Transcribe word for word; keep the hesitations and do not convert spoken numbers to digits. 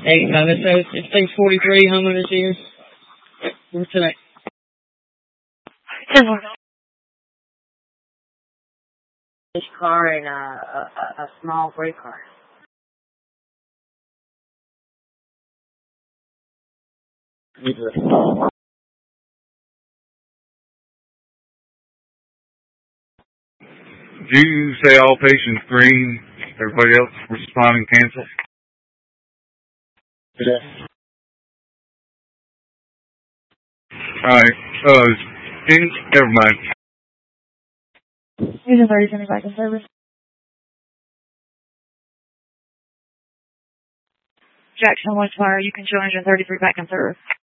eight five. So it's, it's six forty-three. Homeowners here. What's tonight? This car and a, a, a small gray car. Do you say all patients green, everybody else responding cancel? Yes. Alright, uh, in, never mind. Agent thirty sending back in service. Jackson Westfire, you can show Agent thirty-three back in service.